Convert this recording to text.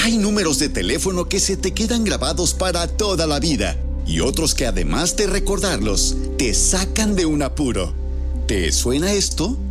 Hay números de teléfono que se te quedan grabados para toda la vida y otros que además de recordarlos, te sacan de un apuro. ¿Te suena esto?